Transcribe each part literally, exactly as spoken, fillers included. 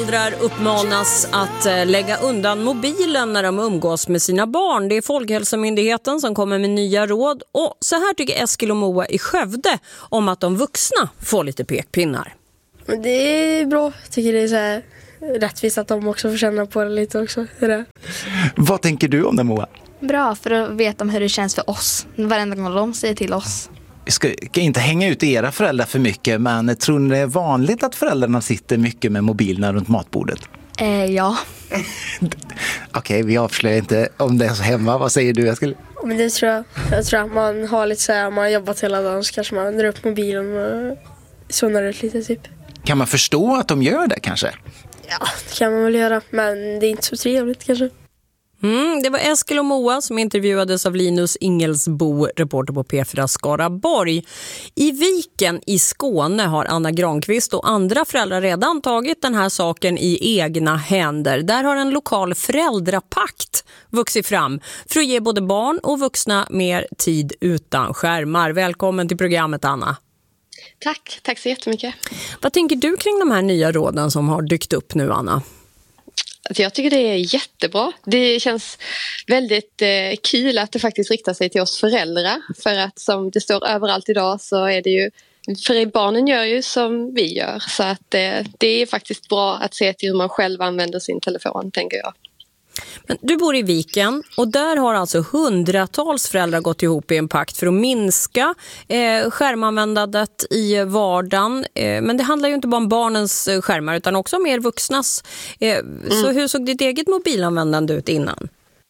Föräldrar uppmanas att lägga undan mobilen när de umgås med sina barn. Det är Folkhälsomyndigheten som kommer med nya råd. Och så här tycker Eskil och Moa i Skövde om att de vuxna får lite pekpinnar. Det är bra. Jag tycker det är så här rättvist att de också får känna på det lite också. Det. Vad tänker du om det, Moa? Bra, för att veta hur det känns för oss. Varenda gång de säger till oss. Vi ska inte hänga ut era föräldrar för mycket, men tror ni det är vanligt att föräldrarna sitter mycket med mobilerna runt matbordet? Eh, ja. Okej, okay, vi avslöjar inte om det är så hemma. Vad säger du? Jag skulle... Men det tror jag. Jag tror att man har lite så här, man har jobbat hela dagen så kanske man drar upp mobilen och zonar ut lite typ. Kan man förstå att de gör det kanske? Ja, det kan man väl göra, men det är inte så trevligt kanske. Mm, det var Eskil och Moa som intervjuades av Linus Ingelsbo, reporter på P fyra Skaraborg. I Viken i Skåne har Anna Granqvist och andra föräldrar redan tagit den här saken i egna händer. Där har en lokal föräldrapakt vuxit fram för att ge både barn och vuxna mer tid utan skärmar. Välkommen till programmet, Anna. Tack, tack så jättemycket. Vad tänker du kring de här nya råden som har dykt upp nu, Anna? Jag tycker det är jättebra. Det känns väldigt eh, kul att det faktiskt riktar sig till oss föräldrar. För att som det står överallt idag så är det ju, för barnen gör ju som vi gör. Så att eh, det är faktiskt bra att se till hur man själv använder sin telefon, tänker jag. Men du bor i Viken och där har alltså hundratals föräldrar gått ihop i en pakt för att minska eh, skärmanvändandet i vardagen. Eh, men det handlar ju inte bara om barnens skärmar utan också om er vuxnas. Eh, mm. Så hur såg ditt eget mobilanvändande ut innan?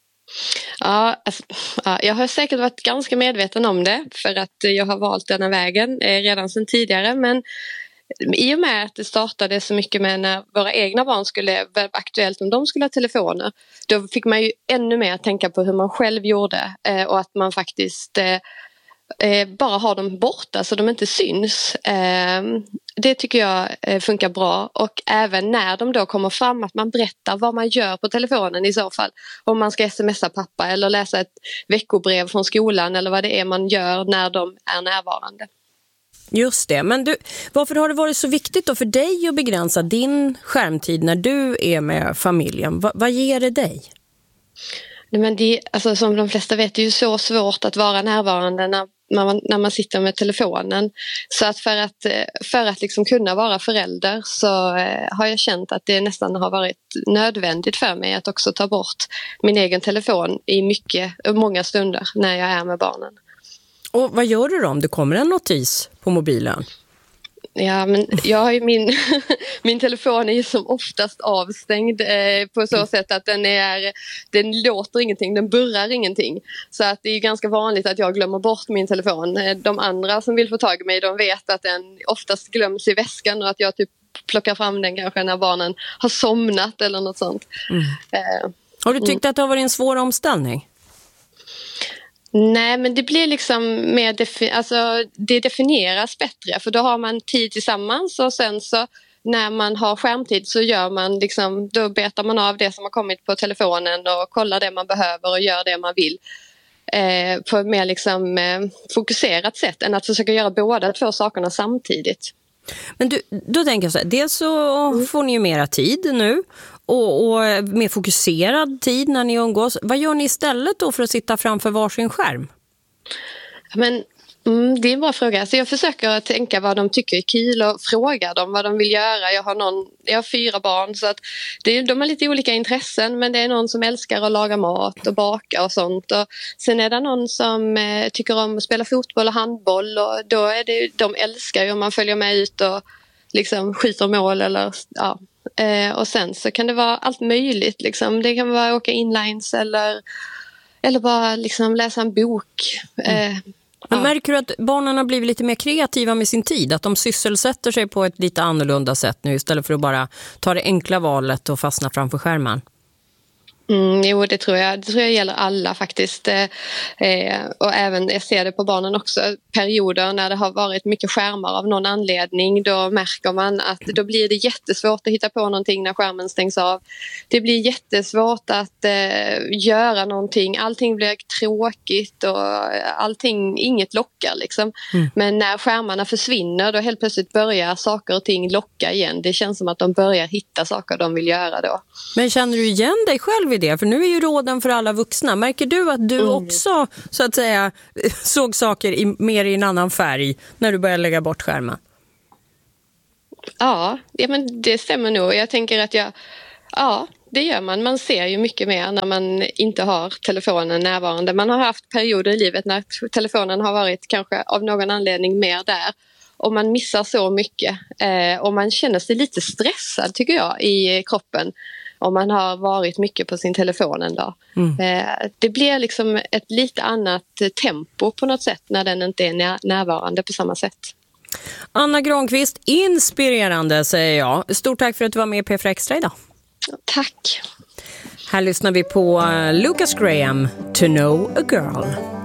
Ja, alltså, ja, jag har säkert varit ganska medveten om det för att jag har valt denna vägen eh, redan sedan tidigare, men i och med att det startade så mycket med när våra egna barn skulle vara aktuellt om de skulle ha telefoner, då fick man ju ännu mer tänka på hur man själv gjorde eh, och att man faktiskt eh, bara har dem borta så de inte syns. Eh, det tycker jag eh, funkar bra, och även när de då kommer fram att man berättar vad man gör på telefonen i så fall. Om man ska smsa pappa eller läsa ett veckobrev från skolan eller vad det är man gör när de är närvarande. Just det, men du, varför har det varit så viktigt då för dig att begränsa din skärmtid när du är med familjen? Va, vad ger det dig? Nej, men det, alltså, som de flesta vet, det är ju så svårt att vara närvarande när, när, man, när man sitter med telefonen. Så att för att, för att liksom kunna vara förälder så eh, har jag känt att det nästan har varit nödvändigt för mig att också ta bort min egen telefon i mycket, många stunder när jag är med barnen. Och vad gör du då om det kommer en notis på mobilen? Ja, men jag har ju min, min telefon är ju som oftast avstängd eh, på så sätt att den är, den låter ingenting, den burrar ingenting. Så att det är ganska vanligt att jag glömmer bort min telefon. De andra som vill få tag i mig, de vet att den oftast glöms i väskan och att jag typ plockar fram den kanske när barnen har somnat eller något sånt. Mm. Eh, har du tyckt mm. att det har varit en svår omställning? Nej, men det blir liksom mer defi- alltså, det definieras bättre, för då har man tid tillsammans och sen så när man har skärmtid så gör man liksom, då betar man av det som har kommit på telefonen och kollar det man behöver och gör det man vill eh, på ett mer liksom, eh, fokuserat sätt än att försöka göra båda två sakerna samtidigt. Men du, då tänker jag så här, dels så mm. får ni ju mera tid nu och, och mer fokuserad tid när ni umgås. Vad gör ni istället då för att sitta framför varsin skärm? Men mm, det är en bra fråga. Så jag försöker tänka vad de tycker är kul och fråga dem vad de vill göra. Jag har, någon, jag har fyra barn så att det, de har lite olika intressen, men det är någon som älskar att laga mat och baka och sånt. Och sen är det någon som eh, tycker om att spela fotboll och handboll, och då är det, de älskar ju om man följer med ut och liksom skjuter mål eller ja. Eh, och sen så kan det vara allt möjligt liksom. Det kan vara åka inlines eller, eller bara liksom läsa en bok. Eh, Men ja. Märker du att barnen har blivit lite mer kreativa med sin tid? Att de sysselsätter sig på ett lite annorlunda sätt nu istället för att bara ta det enkla valet och fastna framför skärmen? Mm, jo, det tror jag. Det tror jag gäller alla faktiskt. Eh, och även, jag ser det på barnen också, perioder när det har varit mycket skärmar av någon anledning, då märker man att då blir det jättesvårt att hitta på någonting när skärmen stängs av. Det blir jättesvårt att eh, göra någonting. Allting blir tråkigt och allting, inget lockar liksom. Mm. Men när skärmarna försvinner, då helt plötsligt börjar saker och ting locka igen. Det känns som att de börjar hitta saker de vill göra då. Men känner du igen dig själv i det? För nu är ju råden för alla vuxna. Märker du att du mm. också så att säga såg saker i, mer i en annan färg när du började lägga bort skärmen? Ja, ja men det stämmer nog. Jag tänker att jag, ja, det gör man. Man ser ju mycket mer när man inte har telefonen närvarande. Man har haft perioder i livet när telefonen har varit kanske av någon anledning mer där. Och man missar så mycket. Eh, och man känner sig lite stressad tycker jag i kroppen. Om man har varit mycket på sin telefon en dag. Mm. Eh, det blir liksom ett lite annat tempo på något sätt när den inte är när- närvarande på samma sätt. Anna Granqvist, inspirerande säger jag. Stort tack för att du var med i P fyra Extra idag. Tack. Här lyssnar vi på Lucas Graham, To Know a Girl.